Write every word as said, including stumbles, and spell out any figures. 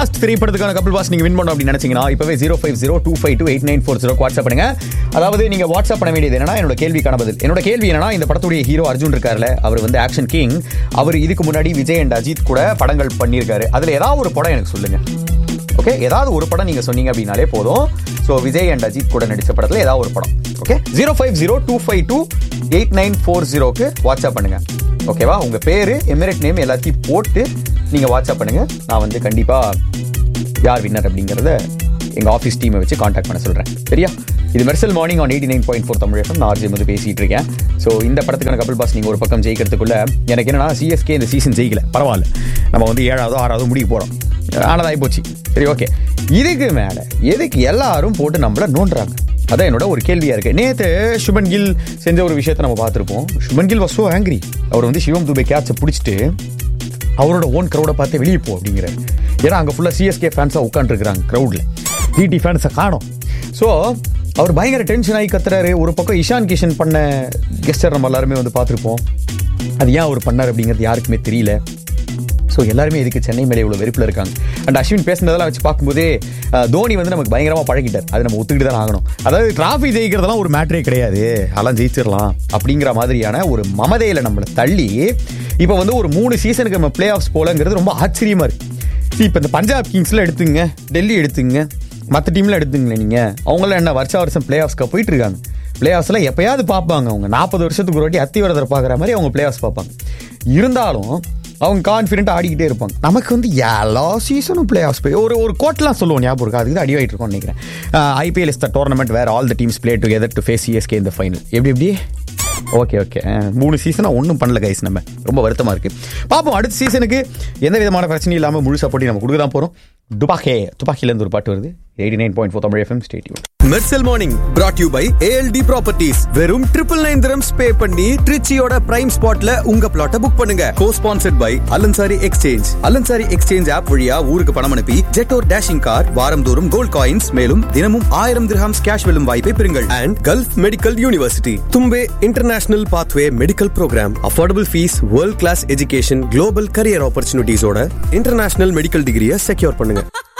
திரைப்படத்துக்கான Kapil pass நீங்க win பண்ணணும் அப்படின்னு நினைச்சீங்கன்னா இப்பவே zero five zero two five two eight nine four zero WhatsApp பண்ணுங்க. அதாவது நீங்க வாட்ஸ்அப் பண்ண வேண்டியது என்னன்னா என்னோட கேள்விக்கான பதில். என்னோட கேள்வி என்னன்னா இந்த படத்துடைய ஹீரோ அர்ஜுன் இருக்காருல, அவர் வந்து ஆக்ஷன் கிங். அவர் இதுக்கு முன்னாடி விஜய் அண்ட் அஜித் கூட படங்கள் பண்ணியிருக்காரு. அதுல ஏதாவது ஒரு படம் எனக்கு சொல்லுங்க. ஓகே, ஏதாவது ஒரு படம் நீங்க சொன்னீங்க அப்படின்னாலே போதும். ஸோ விஜய் அண்ட் அஜித் கூட நடிச்ச படத்துல ஏதாவது ஒரு படம். Okay, zero five zero two five two eight nine four ஜீரோக்கு வாட்ஸ்அப் பண்ணுங்க. ஓகேவா, உங்க பேரு எமிரேட் நேம் எல்லாத்தையும் போட்டு நீங்க வாட்ஸ்அப் பண்ணுங்க. நான் வந்து கண்டிப்பா யார் வின்னர் அப்படிங்கறத எங்க ஆஃபீஸ் டீமை வச்சு கான்டாக்ட் பண்ண சொல்றேன். சரியா? இது Mersal morning on eighty nine point four Tamil FM. நான் ஆர்ஜே வந்து பேசிட்டு இருக்கேன். ஸோ இந்த படத்துக்கான கபில் பாஸ் நீங்க ஒரு பக்கம் ஜெயிக்கிறதுக்குள்ள எனக்கு என்னன்னா சிஎஸ்கே இந்த சீசன் ஜெயிக்கல, பரவாயில்ல, நம்ம வந்து ஏழாவதோ ஆறாவதோ முடிக்க போறோம். ஆனதாகி போச்சு. சரி, ஓகே. இதுக்கு மேல எதுக்கு எல்லாரும் போட்டு நம்மள நோண்டுறாங்க? அதான் என்னோட ஒரு கேள்வியா இருக்கு. நேற்று சுபன் கில் செஞ்ச ஒரு விஷயத்தை நம்ம பார்த்துருப்போம். Shubman kill was so angry. அவர் வந்து சிவம் துபே கேட்சை பிடிச்சிட்டு அவரோட ஓன் க்ரௌடை பார்த்து வெளியே போ அப்படிங்கிறார். ஏன்னா அங்கே ஃபுல்லாக சிஎஸ்கே ஃபேன்ஸாக உட்காந்துருக்குறாங்க க்ரௌடில், டிடி ஃபேன்ஸை காணோம். ஸோ அவர் பயங்கர டென்ஷன் ஆகி கத்துறாரு. ஒரு பக்கம் இஷான் கிஷன் பண்ண கெஸ்டர் நம்ம எல்லாருமே வந்து பார்த்துருப்போம். அது ஏன் அவர் பண்ணார் அப்படிங்கிறது யாருக்குமே தெரியல. ஸோ எல்லாருமே இதுக்கு சென்னை மேலே இவ்வளோ வெறுப்பில் இருக்காங்க. அண்ட் அஸ்வின் பேசுனதெல்லாம் வச்சு பார்க்கும்போதே தோனி வந்து நமக்கு பயங்கரமாக பழகிட்டார். அது நம்ம ஒத்துக்கிட்டு தான் ஆகணும். அதாவது டிராஃபி ஜெயிக்கிறதெல்லாம் ஒரு மேட்ரே கிடையாது, அதெல்லாம் ஜெயிச்சிடலாம் அப்படிங்கிற மாதிரியான ஒரு மமதையில் நம்மளை தள்ளி இப்போ வந்து ஒரு மூணு சீசனுக்கு நம்ம பிளே ஆஃப்ஸ் போலங்கிறது ரொம்ப ஆச்சரியமா இருக்கு. இப்போ இந்த பஞ்சாப் கிங்ஸ்ல எடுத்துங்க, டெல்லி எடுத்துங்க, மற்ற டீம்ல எடுத்துங்களேன் நீங்க, அவங்களாம் என்ன வருஷம் வருஷம் பிளே ஆஃப்ஸ்க்கு போயிட்டு இருக்காங்க. பிளே ஆஃப்ஸ்ல எப்பயாவது பார்ப்பாங்க. அவங்க நாற்பது வருஷத்துக்கு ஒரு வாட்டி அத்திவரதரை பார்க்குற மாதிரி அவங்க பிளே ஆஃப்ஸ் பார்ப்பாங்க. இருந்தாலும் அவங்க கான்ஃபிடென்ட் ஆடிக்கிட்டே இருப்பாங்க. நமக்கு வந்து எல்லா சீசனும் பிளே ஆஃப்ஸ் போய் ஒரு ஒரு கோட்லாம் சொல்லுவோம், ஞாபகம் இருக்கா? அதுக்கு தான் அடி ஆகிட்டு இருக்கோம்னு நினைக்கிறேன். IPL is the tournament where all the teams play together to face CSK in the final. எப்படி எப்படி ஓகே ஓகே மூணு சீசனாக ஒன்றும் பண்ணல கைஸ். நம்ம ரொம்ப வருத்தமாக இருக்குது. பார்ப்போம் அடுத்த சீசனுக்கு எந்த விதமான பிரச்சனையும் இல்லாமல் முழு சப்போர்ட்டி நம்ம கொடுக்க தான் போகிறோம். துபாக்கே துபாக்கிலேருந்து ஒரு பாட்டு வருது. Eighty nine point four Tamil FM. Stay tuned. Mersal morning brought you by A L D Properties. வெறும் ட்ரிபிள் நைன் திரம்ஸ் பே பண்ணி ட்ரிச்சியோட பிரைம் ஸ்பாட்ல உங்க பிளாட்டை புக் பண்ணுங்க. கோ sponsored by அலன்சாரி exchange. அலன்சாரி exchange app வழியா ஊருக்கு பணம் அனுப்பி ஜெட்டோர் டேஷிங் கார், வாரந்தோறும் கோல்ட் காயின்ஸ், மேலும் தினமும் ஆயிரம் திர்ஹாம்ஸ் கேஷ் வெல்லும் வாய்ப்பை பெறுங்கள். And gulf medical university Thumbay international pathway medical program. Affordable fees, world class education, global career ஆப்பர்ச்சுனிட்டிஸோட international medical டிகிரியை செக்யூர் பண்ணுங்க.